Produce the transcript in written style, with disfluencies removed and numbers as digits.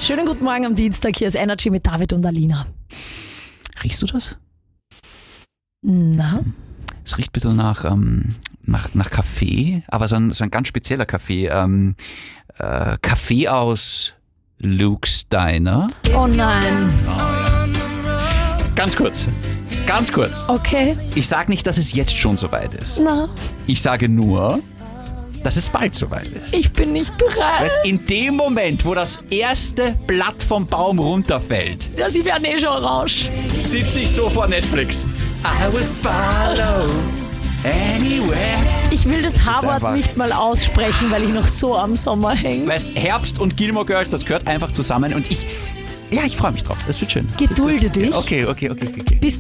Schönen guten Morgen am Dienstag. Hier ist Energy mit David und Alina. Riechst du das? Na? Es riecht ein bisschen nach Kaffee, aber so ein ganz spezieller Kaffee. Kaffee aus Luke's Diner. Oh nein. Ganz kurz. Okay. Ich sage nicht, dass es jetzt schon soweit ist. Na, Ich sage nur, dass es bald soweit ist. ich bin nicht bereit. Weißt, in dem Moment, wo das erste Blatt vom Baum runterfällt, Ja, sie werden schon orange. sitze ich so vor Netflix. I will follow anywhere. Ich will das ist H-Wort einfach- nicht mal aussprechen, weil ich noch so am Sommer hänge. Weißt, Herbst und Gilmore Girls, das gehört einfach zusammen und ich freue mich drauf. Das wird schön. Gedulde dich. Okay. Bis